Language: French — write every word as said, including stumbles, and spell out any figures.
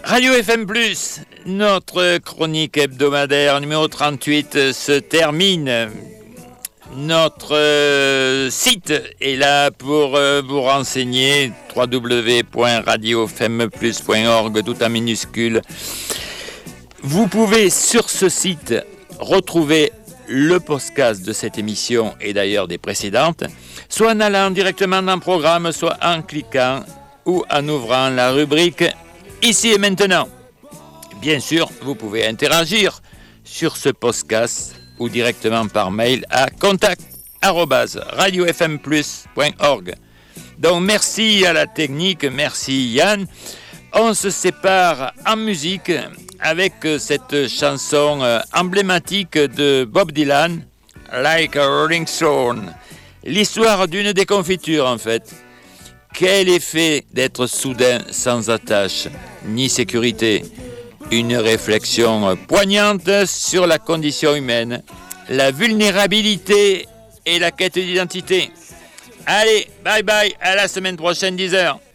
Radio F M plus, notre chronique hebdomadaire numéro trente-huit se termine. Notre euh, site est là pour euh, vous renseigner, w w w point radio f m plus point org, tout en minuscule. Vous pouvez sur ce site retrouver le podcast de cette émission et d'ailleurs des précédentes, soit en allant directement dans le programme, soit en cliquant ou en ouvrant la rubrique Ici et maintenant. Bien sûr, vous pouvez interagir sur ce podcast ou directement par mail à contact arobase radio f m plus point org. Donc merci à la technique, merci Yann. On se sépare en musique avec cette chanson emblématique de Bob Dylan, Like a Rolling Stone. L'histoire d'une déconfiture en fait. Quel effet d'être soudain sans attache ni sécurité. Une réflexion poignante sur la condition humaine, la vulnérabilité et la quête d'identité. Allez, bye bye, à la semaine prochaine, dix heures.